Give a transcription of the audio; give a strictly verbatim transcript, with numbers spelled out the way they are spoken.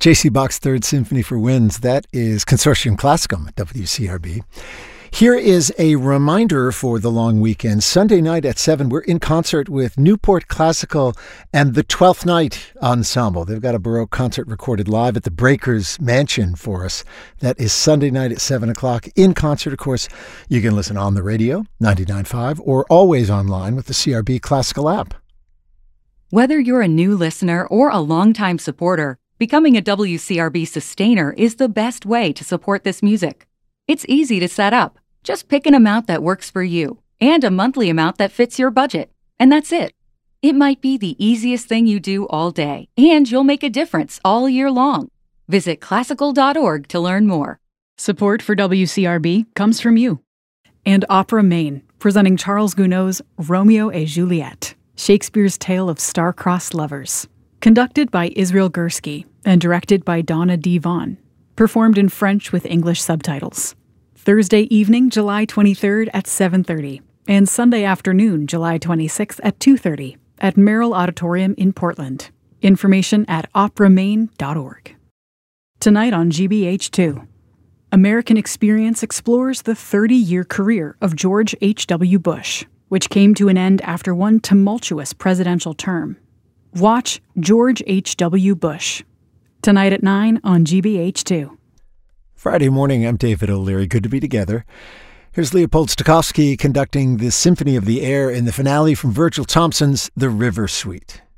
J C Bach's Third Symphony for Winds. That is Consortium Classicum at W C R B. Here is a reminder for the long weekend. Sunday night at seven, we're in concert with Newport Classical and the Twelfth Night Ensemble. They've got a Baroque concert recorded live at the Breakers Mansion for us. That is Sunday night at seven o'clock. In concert, of course, you can listen on the radio, ninety-nine point five, or always online with the C R B Classical app. Whether you're a new listener or a longtime supporter, becoming a W C R B sustainer is the best way to support this music. It's easy to set up. Just pick an amount that works for you and a monthly amount that fits your budget. And that's it. It might be the easiest thing you do all day, and you'll make a difference all year long. Visit classical dot org to learn more. Support for W C R B comes from you. And Opera Maine, presenting Charles Gounod's Romeo et Juliet, Shakespeare's tale of star-crossed lovers. Conducted by Israel Gursky and directed by Donna D. Vaughn. Performed in French with English subtitles. Thursday evening, July twenty-third at seven thirty, and Sunday afternoon, July twenty-sixth at two thirty at Merrill Auditorium in Portland. Information at opera maine dot org. Tonight on G B H two, American Experience explores the thirty-year career of George H W. Bush, which came to an end after one tumultuous presidential term. Watch George H W. Bush. Tonight at nine on G B H two. Friday morning, I'm David O'Leary. Good to be together. Here's Leopold Stokowski conducting the Symphony of the Air in the finale from Virgil Thompson's The River Suite.